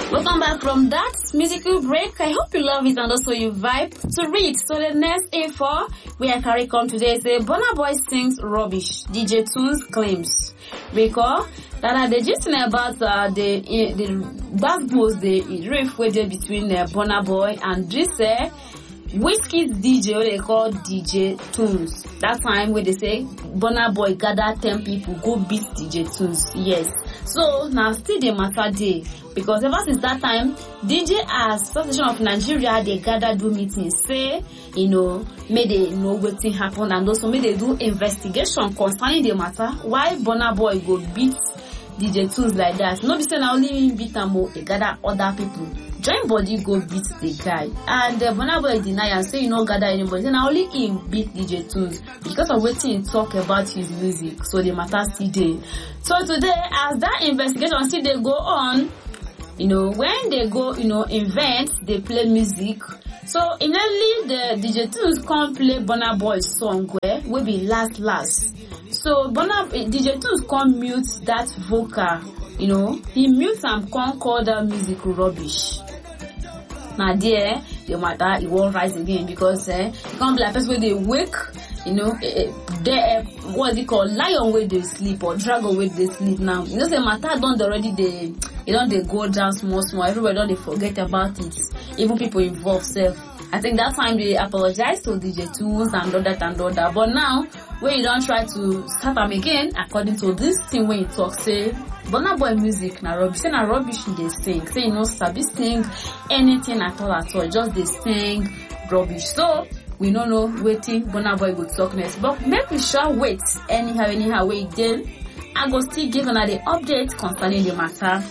Welcome back from that musical break. I hope you love it and also you vibe to read. So the next info we are carrying on today is Burna Boy sings rubbish. DJ Tunes claims. Recall that the gist about the backbones, the riff between Burna Boy and this Wizkid's DJ, what they call DJ Tunes. That time when they say Burna Boy gather 10 people go beat DJ Tunes. Yes. So now still the matter day. Because ever since that time, DJ Association of Nigeria, they gather do meetings, say, may they know what thing happen and also may they do investigation concerning the matter. Why Burna Boy go beat DJ Tunes like that? No be saying only him beat them, they gather other people. Join body go beat the guy. And Burna Boy deny and say gather anybody. Then only him beat DJ Tunes because of what he talk about his music. So the matter still there. So today, as that investigation still they go on, when they go, invent, they play music. So immediately the DJ Tunes can't play Burna Boy's song where will be last. So DJ Tunes can't mute that vocal, he mutes and can't call that music rubbish. Now there, the matter, it won't rise again because it can't be like person where they wake, they what they call lion where they sleep or dragon where they sleep now. Say matter don't already they go down small. Everybody don't they forget about it. Even people involved self. I think that time they apologize to DJ Tunes and all that. But now when you don't try to start them again, according to this thing when you talk, say Burna Boy music na rubbish. Say na rubbish they sing. Say sabi sing anything at all. Just they sing rubbish. So we don't know waiting Burna Boy go talk next. But make we sure wait anyhow wait then I go still give another update concerning the matter.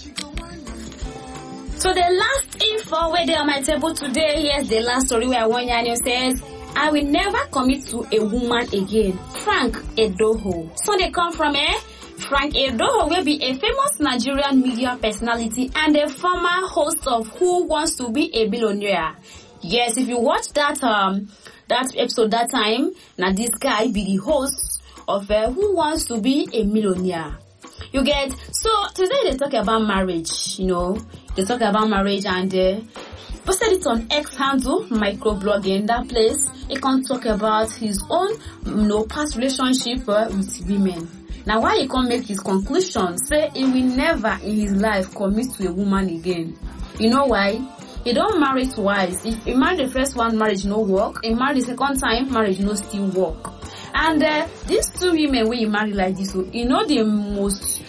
So the last info where they on my table today, here's the last story where one Yanyo says, I will never commit to a woman again. Frank Edoho. So they come from Frank Edoho will be a famous Nigerian media personality and a former host of Who Wants to Be a Billionaire. Yes, if you watch that episode that time, now this guy be the host of Who Wants to Be a Millionaire. You get, so today they talk about marriage, they talk about marriage and posted it on X handle, microblogging. That place, he can talk about his own, past relationship with women. Now, why he can't make his conclusion? Say he will never in his life commit to a woman again. You know why? He don't marry twice. If he married the first one, marriage no work. He married the second time, marriage no still work. And these two women when you marry like this, the most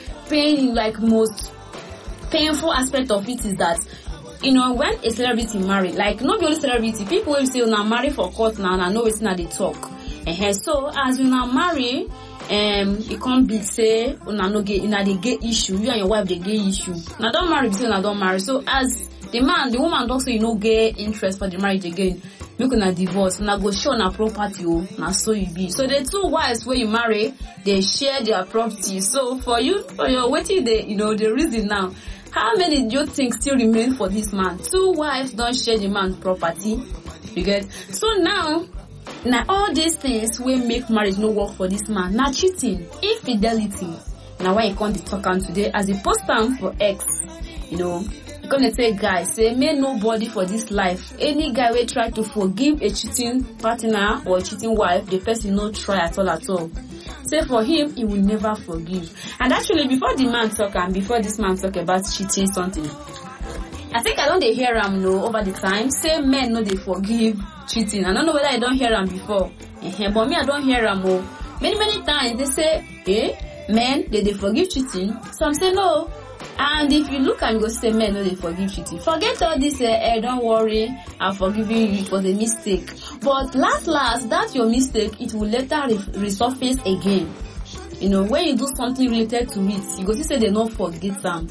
painful aspect of it is that when a celebrity marry, like not the only celebrity, people will say now marry for court now and I know it's not they talk. So as you now marry, it can't be say they get issue, you and your wife they get issue. Now don't marry because now don't marry. So as the woman don't say get interest for the marriage again. Make una divorce, una go share na property na so you be. So the two wives where you marry, they share their property. So for your waiting the reason now. How many do you think still remain for this man? Two wives don't share the man's property. You get? So now all these things will make marriage no work for this man. Now cheating, infidelity. Now why you can't talk on today as a post time for X, gonna say guys, say may nobody for this life. Any guy will try to forgive a cheating partner or a cheating wife, the person no try at all. Say for him, he will never forgive. And actually, before the man talk and before this man talk about cheating something, I think I don't hear him over the time. Say men know they forgive cheating. I don't know whether I don't hear him before. But me I don't hear him many times they say, men they forgive cheating. Some say no. And if you look and go say men no they forgive cheating. Forget all this don't worry, I'm forgiving you, it was a mistake. But last, that's your mistake, it will later resurface again. When you do something related to it, you go to say they not forget them.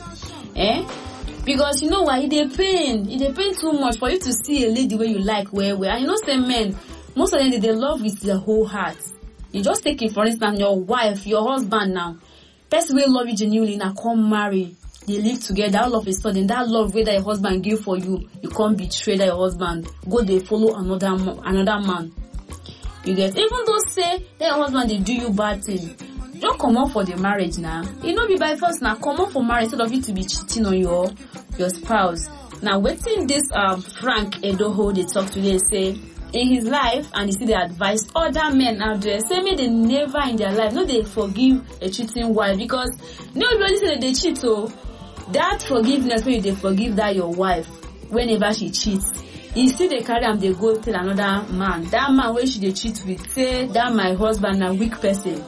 Because you know why? It pain too much for you to see a lady where you like where. And say men, most of them they love with their whole heart. You just take it for instance, your wife, your husband now. Person will love you genuinely now come marry. They live together, all of a sudden, that love whether your husband give for you, you can't betray that your husband. Go they follow another man. You get, even though say that your husband they do you bad thing, don't come up for the marriage now. It not be by force now, come up for marriage instead of you to be cheating on your your spouse. Now waiting this Frank Edoho they talk today say in his life, and you see they advise other men out there, say me they never in their life, no they forgive a cheating wife, because nobody say that they cheat. So that forgiveness when they forgive that your wife whenever she cheats, you see they carry them, they go tell another man. That man where she they cheat with, say that my husband a weak person.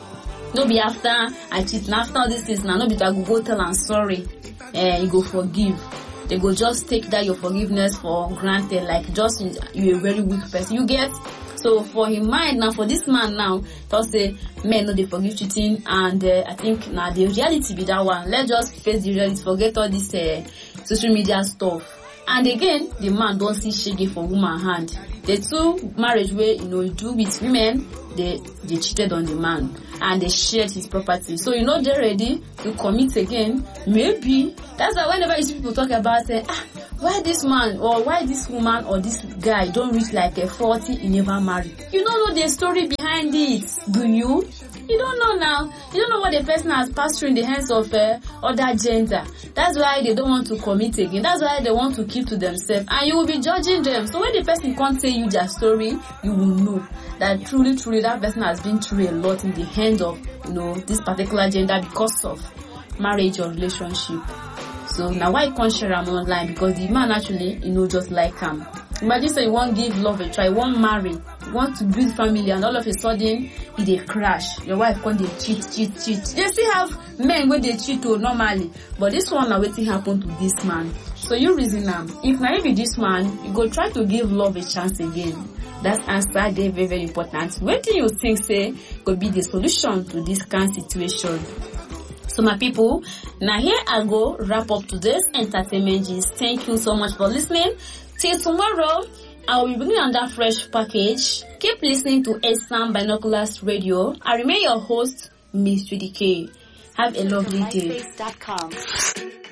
No be after I cheat, now after all this is now, no be that I go tell I'm sorry. You go forgive. They go just take that your forgiveness for granted, like just you're a very weak person. You get? So for him mind now, for this man now, just say men no they forgive cheating, and I think now the reality be that one. Let's just face the reality, forget all this social media stuff. And again, the man don't see shege for woman hand. The two marriage where do with women, they cheated on the man and they shared his property. So they're ready to commit again. Maybe that's why whenever you see people talk about why this man or why this woman or this guy don't reach like a 40, he never marry. You don't know the story behind it, do you? You don't know now. You don't know what the person has passed through in the hands of other gender. That's why they don't want to commit again. That's why they want to keep to themselves. And you will be judging them. So when the person can't tell you their story, you will know that truly that person has been through a lot in the hands of, this particular gender because of marriage or relationship. So now why you can't share them online? Because the man actually, just like him. Imagine say you want to give love a try, you want marry, you want to build family, and all of a sudden they crash. Your wife can't cheat. They still have men where they cheat normally, but this one now waiting happen to this man. So you reason them. If now be this man, you go try to give love a chance again. That answer they very, very important. What do you think say could be the solution to this kind of situation? So my people, now here I go wrap up today's entertainment gist. Thank you so much for listening. Till tomorrow, I will be bringing another fresh package. Keep listening to Esan Binoculars Radio. I remain your host, Miss Judy K. Have a lovely day.